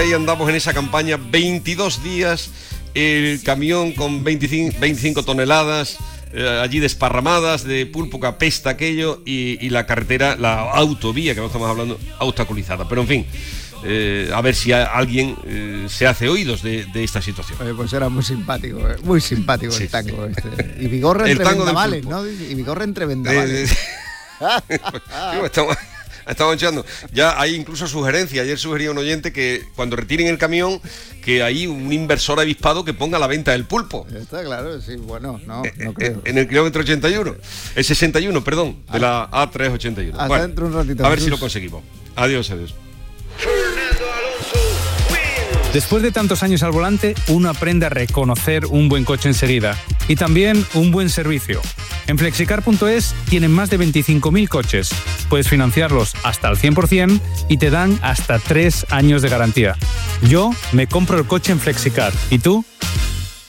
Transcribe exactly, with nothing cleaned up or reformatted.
Ahí andamos en esa campaña, veintidós días, el camión con veinticinco, veinticinco toneladas eh, allí desparramadas de pulpo que apesta aquello y, y la carretera, la autovía, que no estamos hablando, obstaculizada. Pero en fin, eh, a ver si a, alguien eh, se hace oídos de, de esta situación. Oye, pues era muy simpático, eh, muy simpático sí. el tango este. Y Vigorra entre vendavales, ¿no? Y Vigorra entre vendavales. Eh, eh, estamos... Estamos echando. Ya hay incluso sugerencias. Ayer sugería un oyente que cuando retiren el camión, que hay un inversor avispado que ponga a la venta el pulpo. Está claro, sí, bueno, no, no creo. En el kilómetro ochenta y uno, el sesenta y uno, perdón, de la A trescientos ochenta y uno. Hasta bueno, dentro un ratito. A ver si lo conseguimos. Adiós, adiós. Después de tantos años al volante, uno aprende a reconocer un buen coche enseguida y también un buen servicio. En flexicar punto es tienen más de veinticinco mil coches. Puedes financiarlos hasta al cien por ciento y te dan hasta tres años de garantía. Yo me compro el coche en Flexicar. ¿Y tú?